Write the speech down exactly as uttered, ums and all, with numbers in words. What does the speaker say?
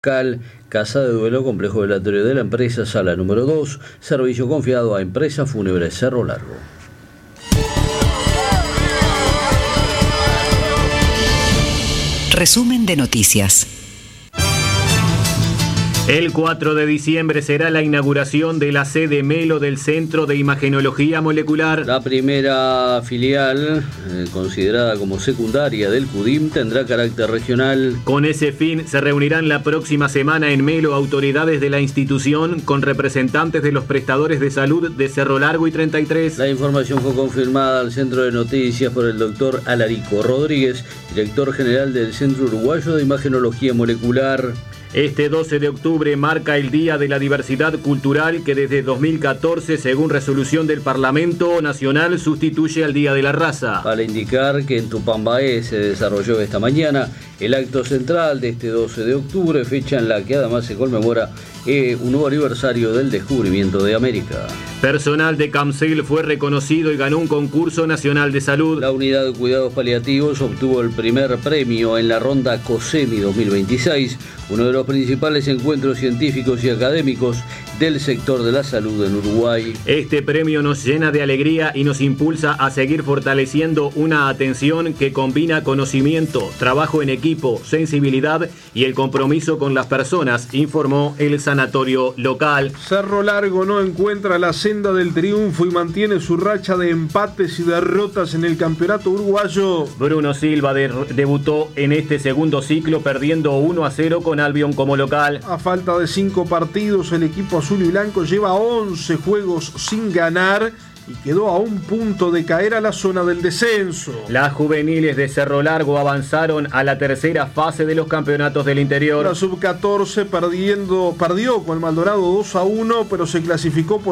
Cal, Casa de Duelo, complejo velatorio de la empresa, sala número dos, servicio confiado a Empresa Fúnebre Cerro Largo. Resumen de noticias. El cuatro de diciembre será la inauguración de la sede Melo del Centro de Imagenología Molecular. La primera filial, eh, considerada como secundaria del CUDIM, tendrá carácter regional. Con ese fin, se reunirán la próxima semana en Melo autoridades de la institución con representantes de los prestadores de salud de Cerro Largo y treinta y tres. La información fue confirmada al Centro de Noticias por el doctor Alarico Rodríguez, director general del Centro Uruguayo de Imagenología Molecular. Este doce de octubre marca el Día de la Diversidad Cultural que desde dos mil catorce, según resolución del Parlamento Nacional, sustituye al Día de la Raza. Vale indicar que en Tupambaé se desarrolló esta mañana el acto central de este doce de octubre, fecha en la que además se conmemora eh, un nuevo aniversario del descubrimiento de América. Personal de CAMSEL fue reconocido y ganó un concurso nacional de salud. La unidad de cuidados paliativos obtuvo el primer premio en la ronda COSEMI dos mil veintiséis, uno de los principales encuentros científicos y académicos del sector de la salud en Uruguay. Este premio nos llena de alegría y nos impulsa a seguir fortaleciendo una atención que combina conocimiento, trabajo en equipo, sensibilidad y el compromiso con las personas, informó el sanatorio local. Cerro Largo no encuentra la senda del triunfo y mantiene su racha de empates y derrotas en el campeonato uruguayo. Bruno Silva de- debutó en este segundo ciclo perdiendo uno a cero con Albion como local. A falta de cinco partidos, el equipo azul y blanco lleva once juegos sin ganar y quedó a un punto de caer a la zona del descenso. Las juveniles de Cerro Largo avanzaron a la tercera fase de los campeonatos del interior. La sub catorce perdiendo, perdió con el Maldonado dos a uno, pero se clasificó por